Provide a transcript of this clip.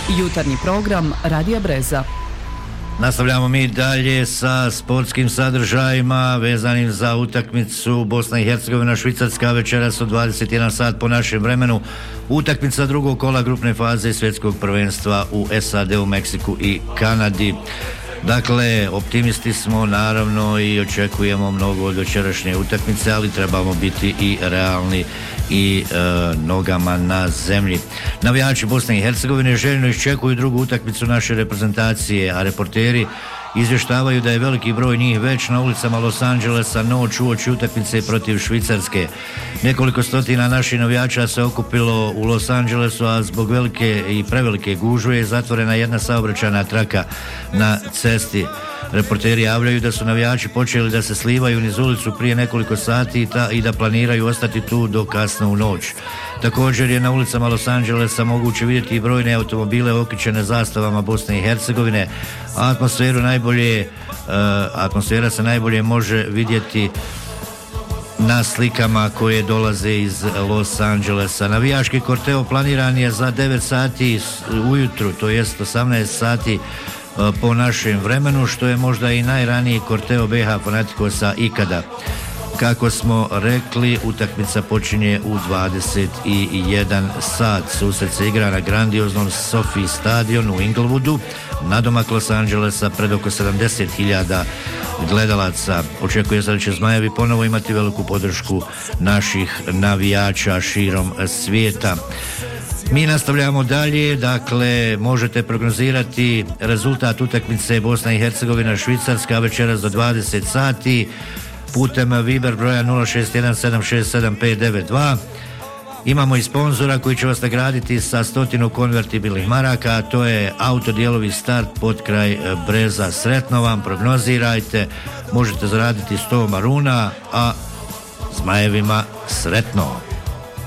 Jutarnji program Radija Breza. Nastavljamo mi dalje sa sportskim sadržajima vezanim za utakmicu Bosna i Hercegovina Švicarska večeras od 21 sat po našem vremenu. Utakmica drugog kola grupne faze svjetskog prvenstva u SAD-u, Meksiku i Kanadi. Dakle, optimisti smo naravno i očekujemo mnogo od večerašnje utakmice, ali trebamo biti i realni i nogama na zemlji. Navijači Bosne i Hercegovine željno iščekuju drugu utakmicu naše reprezentacije, a reporteri izvještavaju da je veliki broj njih već na ulicama Los Angelesa noć uoči utakmice protiv Švicarske. Nekoliko stotina naših navijača se okupilo u Los Angelesu, a zbog velike i prevelike gužve je zatvorena jedna saobraćajna traka na cesti. Reporteri javljaju da su navijači počeli da se slivaju niz ulicu prije nekoliko sati i da planiraju ostati tu do kasno u noć. Također je na ulicama Los Angelesa moguće vidjeti i brojne automobile okićene zastavama Bosne i Hercegovine. Atmosfera se najbolje može vidjeti na slikama koje dolaze iz Los Angelesa. Navijaški korteo planiran je za 9 sati ujutru, to jest 18 sati po našem vremenu, što je možda i najraniji korteo BH Fanatikosa ikada. Kako smo rekli, utakmica počinje u 21 sat. Susret se igra na grandioznom SoFi stadionu u Inglewoodu, nadomak Los Angelesa, pred oko 70.000 gledalaca. Očekuje se da će Zmajevi ponovo imati veliku podršku naših navijača širom svijeta. Mi nastavljamo dalje, dakle možete prognozirati rezultat utakmice Bosna i Hercegovina Švicarska večeras do 20 sati putem Viber broja 0617676592. Imamo i sponzora koji će vas nagraditi sa 100 konvertibilnih maraka, a to je Autodijelovi Start pod kraj Breza. Sretno vam, prognozirajte, možete zaraditi 100 maruna, a Zmajevima sretno.